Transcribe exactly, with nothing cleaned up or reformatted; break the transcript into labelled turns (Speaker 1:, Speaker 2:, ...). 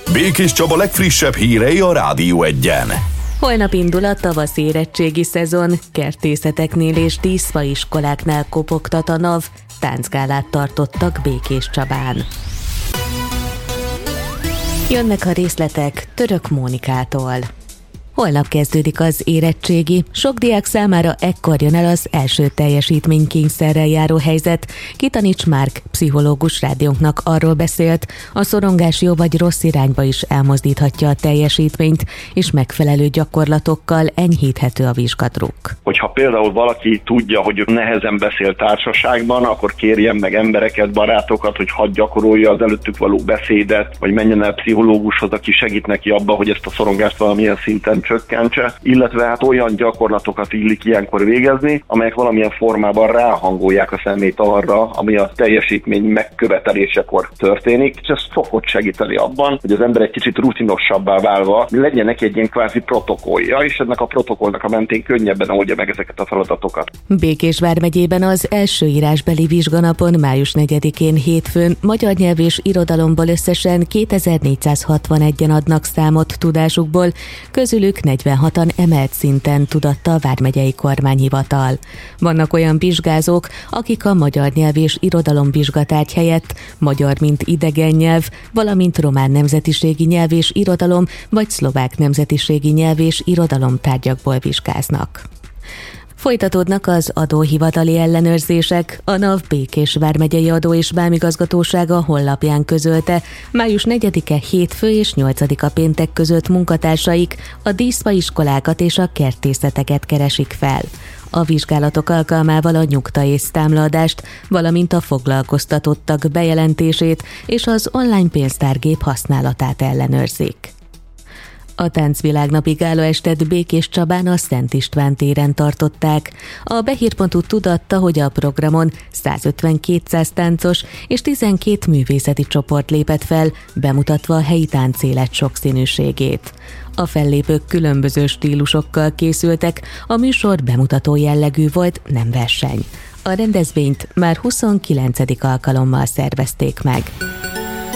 Speaker 1: Békés Csaba legfrissebb hírei a Rádió Egyen.
Speaker 2: Holnap indul a tavaszi érettségi szezon, kertészeteknél és díszfaiskoláknál kopogtat a NAV, táncgálát tartottak Békés Csabán. Jönnek a részletek Török Mónikától. Holnap kezdődik az érettségi, sok diák számára ekkor jön el az első teljesítménykényszerrel járó helyzet. Kitanics Márk, pszichológus rádiónknak arról beszélt, a szorongás jó vagy rossz irányba is elmozdíthatja a teljesítményt, és megfelelő gyakorlatokkal enyhíthető a vizsgadruk.
Speaker 3: Hogyha például valaki tudja, hogy nehezen beszél társaságban, akkor kérjen meg embereket, barátokat, hogy hadd gyakorolja az előttük való beszédet, vagy menjen el pszichológushoz, aki segít neki abba, hogy ezt a szorongást valamilyen szinten csökkentse, illetve hát olyan gyakorlatokat illik ilyenkor végezni, amelyek valamilyen formában ráhangolják a szemét arra, ami a teljesítmény megkövetelésekor történik, és ez szokott segíteni abban, hogy az ember egy kicsit rutinosabbá válva legyen neki egy ilyen kvázi protokollja, és ennek a protokollnak a mentén könnyebben oldja meg ezeket a feladatokat.
Speaker 2: Békés vármegyében az első írásbeli vizsganapon május negyedikén hétfőn magyar nyelv és irodalomból összesen kétezer-négyszázhatvanegyen adnak számot tudásukból, közülük negyvenhatan emelt szinten, tudatta a vármegyei kormányhivatal. Vannak olyan vizsgázók, akik a magyar nyelv és irodalom vizsgatárgy helyett magyar mint idegen nyelv, valamint román nemzetiségi nyelv és irodalom vagy szlovák nemzetiségi nyelv és irodalom tárgyakból vizsgáznak. Folytatódnak az adóhivatali ellenőrzések. A NAV Békés vármegyei adó- és vámigazgatósága honlapján közölte, május negyedike hétfő és nyolcadika péntek között munkatársaik a díszfaiskolákat és a kertészeteket keresik fel. A vizsgálatok alkalmával a nyugta és számlaadást, valamint a foglalkoztatottak bejelentését és az online pénztárgép használatát ellenőrzik. A Táncvilágnapi gálaestet Békés Csabán a Szent István téren tartották. A Behír pont hu tudatta, hogy a programon százötven-kétszáz táncos és tizenkét művészeti csoport lépett fel, bemutatva a helyi táncélet sokszínűségét. A fellépők különböző stílusokkal készültek, a műsor bemutató jellegű volt, nem verseny. A rendezvényt már huszonkilencedik alkalommal szervezték meg.